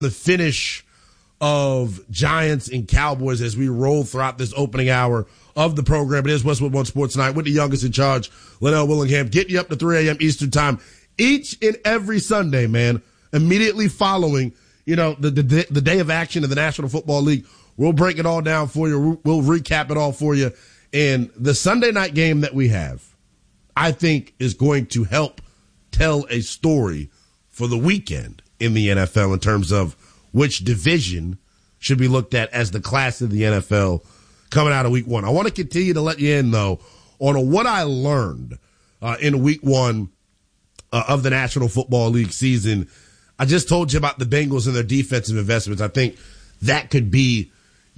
the finish of Giants and Cowboys as we roll throughout this opening hour of the program. It is Westwood One Sports Night with the youngest in charge, Linnell Willingham, getting you up to 3 a.m. Eastern time each and every Sunday, man, immediately following, the day of action in the National Football League. We'll break it all down for you. We'll recap it all for you. And the Sunday night game that we have, I think, is going to help tell a story for the weekend in the NFL in terms of which division should be looked at as the class of the NFL coming out of week one. I want to continue to let you in, though, on what I learned in week one of the National Football League season. I just told you about the Bengals and their defensive investments. I think that could be,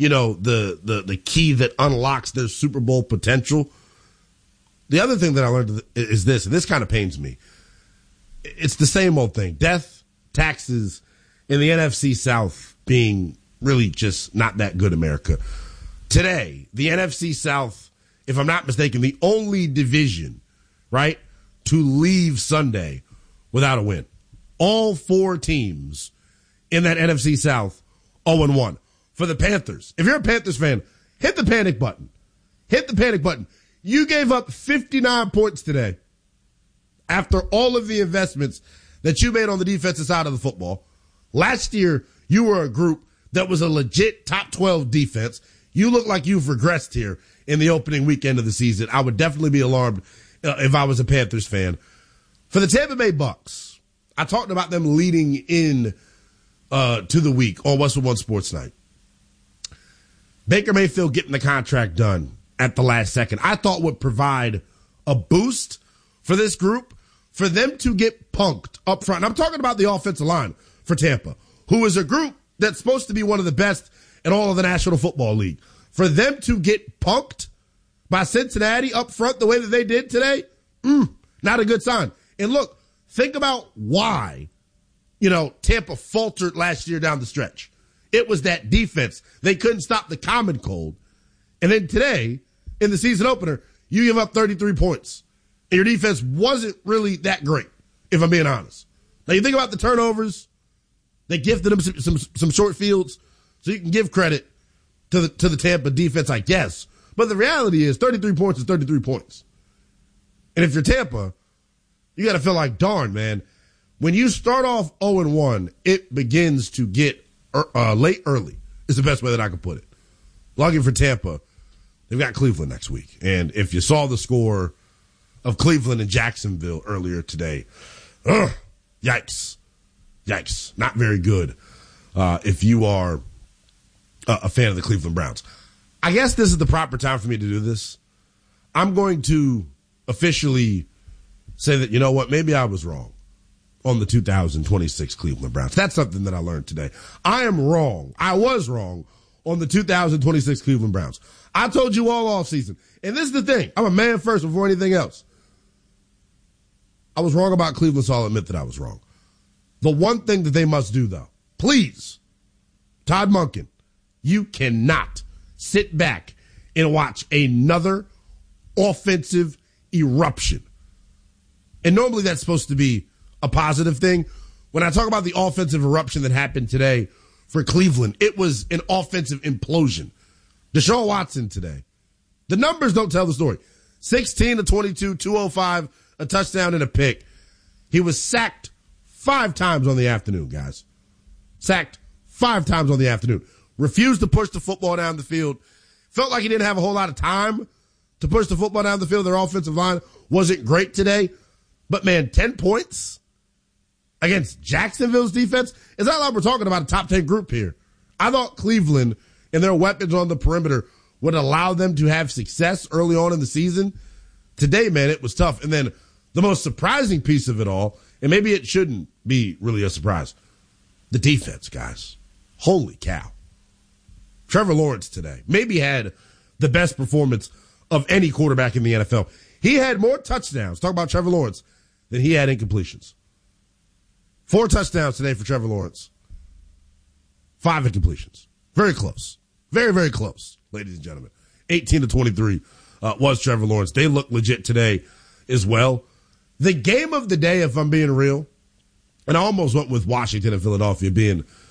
the key that unlocks their Super Bowl potential. The other thing that I learned is this, and this kind of pains me. It's the same old thing. Death, taxes, and the NFC South being really just not that good, America. Today, the NFC South, if I'm not mistaken, the only division, right, to leave Sunday without a win. All four teams in that NFC South 0-1. For the Panthers, if you're a Panthers fan, hit the panic button. Hit the panic button. You gave up 59 points today after all of the investments that you made on the defensive side of the football. Last year, you were a group that was a legit top 12 defense. You look like you've regressed here in the opening weekend of the season. I would definitely be alarmed if I was a Panthers fan. For the Tampa Bay Bucks, I talked about them leading in to the week on Westwood One Sports Night. Baker Mayfield getting the contract done at the last second, I thought would provide a boost for this group, for them to get punked up front. And I'm talking about the offensive line for Tampa, who is a group that's supposed to be one of the best in all of the National Football League. For them to get punked by Cincinnati up front the way that they did today, not a good sign. And look, think about why, Tampa faltered last year down the stretch. It was that defense. They couldn't stop the common cold. And then today, in the season opener, you give up 33 points. And your defense wasn't really that great, if I'm being honest. Now, you think about the turnovers. They gifted them some short fields, so you can give credit to the Tampa defense, I guess. But the reality is 33 points is 33 points. And if you're Tampa, you got to feel like, darn, man, when you start off 0-1, it begins to get late early is the best way that I could put it. Lucky for Tampa, they've got Cleveland next week. And if you saw the score of Cleveland and Jacksonville earlier today, yikes. Not very good if you are a fan of the Cleveland Browns. I guess this is the proper time for me to do this. I'm going to officially say that, you know what, maybe I was wrong on the 2026 Cleveland Browns. That's something that I learned today. I am wrong. I was wrong on the 2026 Cleveland Browns. I told you all offseason. And this is the thing. I'm a man first before anything else. I was wrong about Cleveland, so I'll admit that I was wrong. The one thing that they must do, though, please, Todd Monken, you cannot sit back and watch another offensive eruption. And normally that's supposed to be a positive thing. When I talk about the offensive eruption that happened today for Cleveland, it was an offensive implosion. Deshaun Watson today. The numbers don't tell the story. 16 to 22, 205, a touchdown and a pick. He was sacked 5 times on the afternoon, guys. Sacked 5 times on the afternoon. Refused to push the football down the field. Felt like he didn't have a whole lot of time to push the football down the field. Their offensive line wasn't great today. But, man, 10 points against Jacksonville's defense? It's not like we're talking about a top 10 group here. I thought Cleveland and their weapons on the perimeter would allow them to have success early on in the season. Today, man, it was tough. And then the most surprising piece of it all, and maybe it shouldn't be really a surprise, the defense, guys. Holy cow. Trevor Lawrence today maybe had the best performance of any quarterback in the NFL. He had more touchdowns, talk about Trevor Lawrence, than he had incompletions. 4 touchdowns today for Trevor Lawrence. 5 incompletions. Very close. Very, very close, ladies and gentlemen. 18 to 23 was Trevor Lawrence. They look legit today as well. The game of the day, if I'm being real, and I almost went with Washington and Philadelphia being